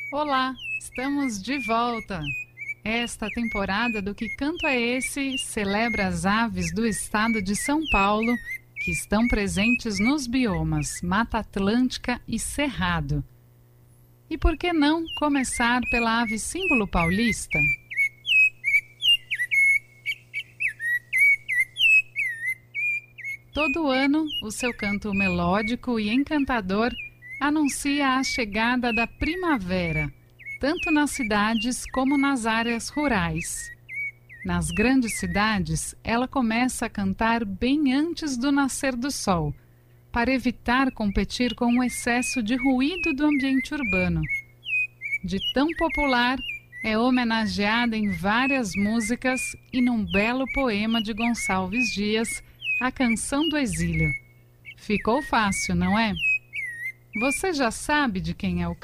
Olá, estamos de volta. Esta temporada do Que Canto é Esse celebra as aves do estado de São Paulo que estão presentes nos biomas Mata Atlântica e Cerrado. E por que não começar pela ave símbolo paulista? Todo ano, o seu canto melódico e encantador anuncia a chegada da primavera, tanto nas cidades como nas áreas rurais. Nas grandes cidades, ela começa a cantar bem antes do nascer do sol, para evitar competir com o excesso de ruído do ambiente urbano. De tão popular, é homenageada em várias músicas e num belo poema de Gonçalves Dias, A Canção do Exílio. Ficou fácil, não é? Você já sabe de quem é o